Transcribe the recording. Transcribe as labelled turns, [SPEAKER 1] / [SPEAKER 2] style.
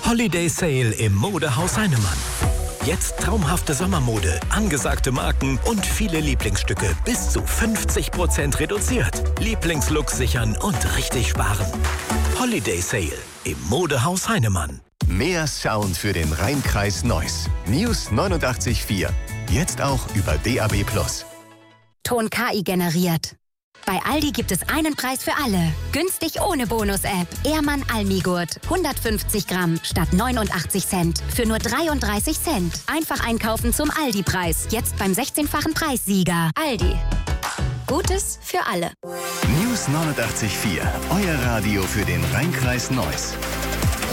[SPEAKER 1] Holiday Sale im Modehaus Heinemann. Jetzt traumhafte Sommermode, angesagte Marken und viele Lieblingsstücke bis zu 50% reduziert. Lieblingslook sichern und richtig sparen. Holiday Sale im Modehaus Heinemann.
[SPEAKER 2] Mehr Sound für den Rheinkreis Neuss. News 89.4. Jetzt auch über DAB+.
[SPEAKER 3] Ton KI generiert. Bei Aldi gibt es einen Preis für alle. Günstig ohne Bonus-App. Ehrmann Almigurt. 150 Gramm statt 89 Cent. Für nur 33 Cent. Einfach einkaufen zum Aldi-Preis. Jetzt beim 16-fachen Preissieger. Aldi. Gutes für alle.
[SPEAKER 2] News 89.4. Euer Radio für den Rheinkreis Neuss.